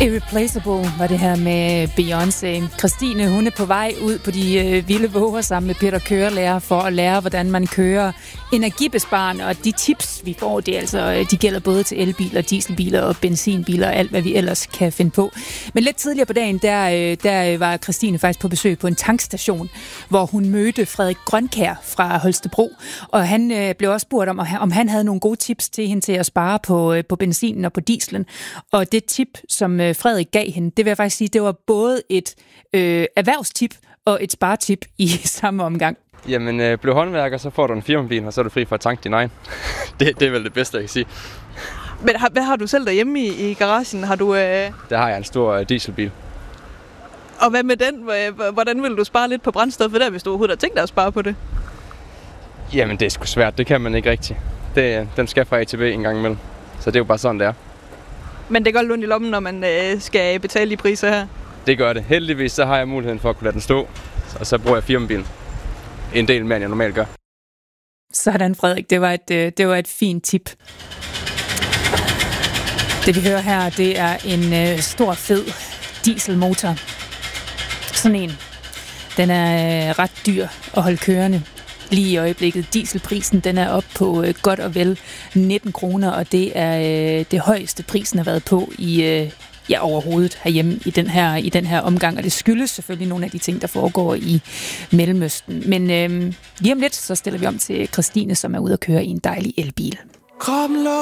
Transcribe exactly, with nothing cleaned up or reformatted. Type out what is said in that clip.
Irreplaceable var det her med Beyoncé. Christine, hun er på vej ud på de øh, vilde våger sammen med Peter kørelærer for at lære, hvordan man kører energibesparende. Og de tips, vi får, det er altså, de gælder både til elbiler, dieselbiler og benzinbiler og alt, hvad vi ellers kan finde på. Men lidt tidligere på dagen, der, der var Christine faktisk på besøg på en tankstation, hvor hun mødte Frederik Grønkær fra Holstebro. Og han øh, blev også spurgt om, om han havde nogle gode tips til hende til at spare på, øh, på benzinen og på dieselen. Og det tip, som øh, Frederik gav hende, det vil jeg faktisk sige, det var både et øh, erhvervstip og et sparetip i samme omgang. Jamen, øh, blev håndværker, så får du en firmabil, og så er du fri for at tanke din egen. det, det er vel det bedste, jeg kan sige. Men har, hvad har du selv derhjemme i, i garagen? Har du, øh... Der har jeg en stor øh, dieselbil. Og hvad med den? Hvordan vil du spare lidt på brændstoffet der, hvis du overhovedet har tænkt dig at spare på det? Jamen, det er sgu svært. Det kan man ikke rigtigt. Det, den skal fra A til B en gang imellem. Så det er jo bare sådan, det er. Men det går lidt ondt i lommen, når man øh, skal betale de priser her? Det gør det. Heldigvis så har jeg muligheden for at kunne lade den stå. Og så bruger jeg firmabilen en del mere, end jeg normalt gør. Sådan, Frederik. Det var et, det var et fint tip. Det vi hører her, det er en øh, stor, fed dieselmotor. Sådan en. Den er øh, ret dyr at holde kørende. Lige i øjeblikket. Dieselprisen, den er op på øh, godt og vel nitten kroner, og det er øh, det højeste prisen har været på i øh, ja, overhovedet herhjemme i den her i den her omgang, og det skyldes selvfølgelig nogle af de ting, der foregår i Mellemøsten. Men øh, lige om lidt, så stiller vi om til Christine, som er ude at køre i en dejlig elbil.